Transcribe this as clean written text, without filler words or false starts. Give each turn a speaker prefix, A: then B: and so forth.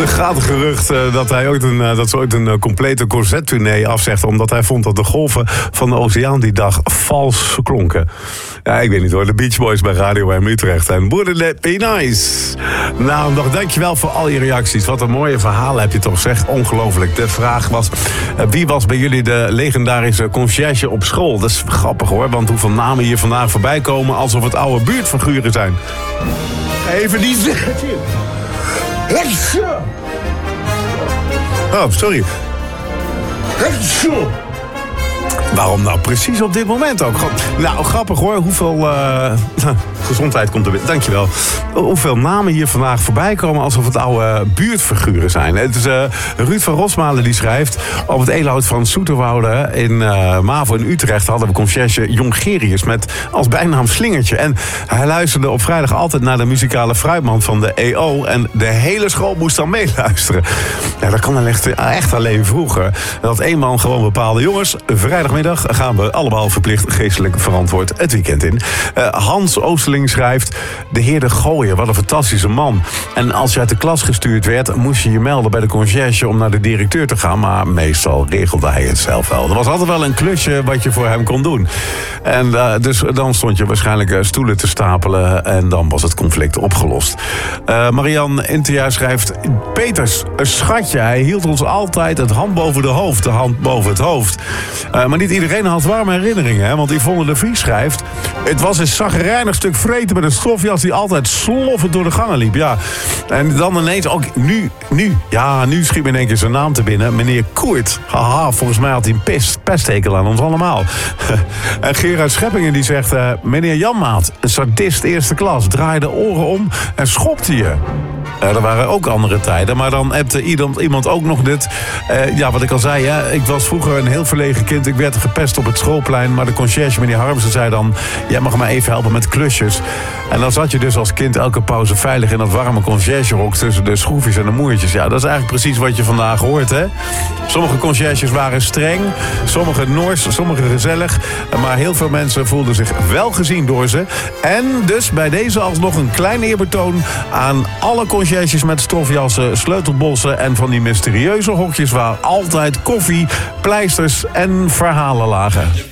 A: Er gaat een gerucht dat ze ooit een complete concerttournee afzegde, omdat hij vond dat de golven van de oceaan die dag vals klonken. Ja, ik weet niet hoor. De Beach Boys bij Radio M Utrecht. En wouldn't it be nice? Nou, nog dankjewel voor al je reacties. Wat een mooie verhalen heb je toch, zeg. Ongelooflijk. De vraag was, wie was bij jullie de legendarische conciërge op school? Dat is grappig hoor, want hoeveel namen hier vandaag voorbij komen alsof het oude buurtfiguren zijn. Even die zetje. Oh, sorry. Waarom nou precies op dit moment ook? Nou, grappig hoor. Hoeveel gezondheid komt er weer. Dankjewel. Hoeveel namen hier vandaag voorbij komen alsof het oude buurtfiguren zijn. Het is Ruud van Rosmalen die schrijft. Op het Eloud van Soeterwoude in Mavo in Utrecht hadden we conciërge Jongerius met als bijnaam Slingertje. En hij luisterde op vrijdag altijd naar de muzikale fruitman van de EO. En de hele school moest dan meeluisteren. Ja, dat kan dan echt alleen vroeger. Dat één man gewoon bepaalde, jongens, vrijdagmiddag gaan we allemaal verplicht geestelijk verantwoord het weekend in. Hans Oosterling schrijft, de heer de Gooier, wat een fantastische man. En als je uit de klas gestuurd werd, moest je je melden bij de conciërge om naar de directeur te gaan. Maar meestal regelde hij het zelf wel. Er was altijd wel een klusje wat je voor hem kon doen. En dus dan stond je waarschijnlijk stoelen te stapelen en dan was het conflict opgelost. Marianne Interjaar schrijft, Peters, een schatje. Hij hield ons altijd het hand boven de hoofd, de hand boven het hoofd. Maar niet iedereen had warme herinneringen, hè? Want Yvonne de Vries schrijft, het was een chagrijnig stuk vreten met een stofjas die altijd sloffend door de gangen liep. Ja. En dan ineens, ook nu schiet me in één keer zijn naam te binnen. Meneer Koert. Haha, volgens mij had hij een pesttekel aan ons allemaal. En Gerard Scheppingen die zegt, meneer Janmaat, een sadist eerste klas, draaide oren om en schopte je. Er waren ook andere tijden, maar dan hebt iemand ook nog dit. Wat ik al zei, ik was vroeger een heel verlegen kind. Ik werd gepest op het schoolplein, maar de conciërge, meneer Harmsen, zei dan, jij mag me even helpen met klusjes. En dan zat je dus als kind elke pauze veilig in dat warme conciërgerok tussen de schroefjes en de moertjes. Ja, dat is eigenlijk precies wat je vandaag hoort, hè. Sommige conciërges waren streng, sommige nors, sommige gezellig. Maar heel veel mensen voelden zich wel gezien door ze. En dus bij deze alsnog een klein eerbetoon aan alle conciërges met stofjassen, sleutelbossen en van die mysterieuze hokjes waar altijd koffie, pleisters en verhalen lagen.